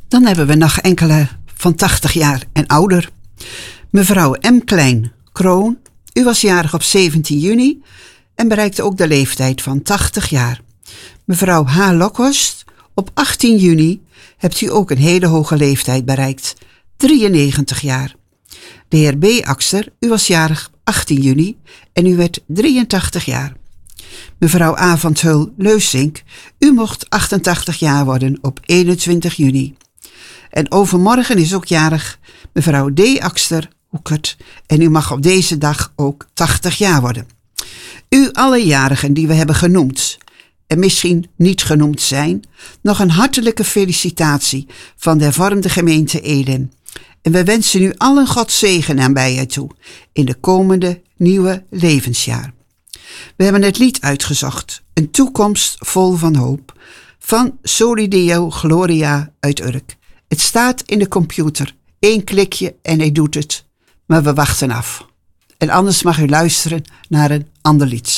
Dan hebben we nog enkele van 80 jaar en ouder. Mevrouw M. Klein, Kroon. U was jarig op 17 juni en bereikte ook de leeftijd van 80 jaar. Mevrouw H. Lokhorst, op 18 juni hebt u ook een hele hoge leeftijd bereikt, 93 jaar. De heer B. Akster, u was jarig 18 juni en u werd 83 jaar. Mevrouw A. van Thul Leusink, u mocht 88 jaar worden op 21 juni. En overmorgen is ook jarig mevrouw D. Akster Hoekert en u mag op deze dag ook 80 jaar worden. U alle jarigen die we hebben genoemd en misschien niet genoemd zijn, nog een hartelijke felicitatie van de hervormde gemeente Elim. En we wensen u allen Gods zegen en bij je toe in de komende nieuwe levensjaar. We hebben het lied uitgezocht, Een toekomst vol van hoop, van Soli Deo Gloria uit Urk. Het staat in de computer, 1 klikje en hij doet het, maar we wachten af. En anders mag u luisteren naar een ander lied.